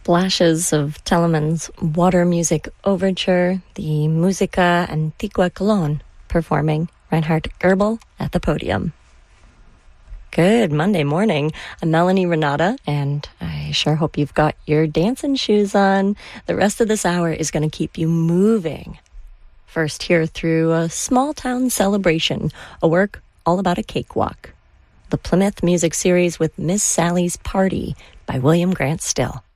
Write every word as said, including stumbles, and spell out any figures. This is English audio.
splashes of Telemann's Water Music Overture, the Musica Antigua Colón performing Reinhard Goebel at the podium. Good Monday morning. I'm Melanie Renata, and I sure hope you've got your dancing shoes on. The rest of this hour is going to keep you moving. First, here through a small town celebration, a work all about a cakewalk. The Plymouth Music Series with Miss Sally's Party by William Grant Still.